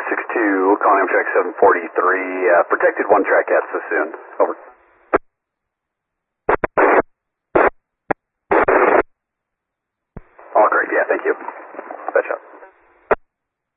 462, calling Amtrak 743, protected one track at Sassoon. Over. All correct, yeah, thank you.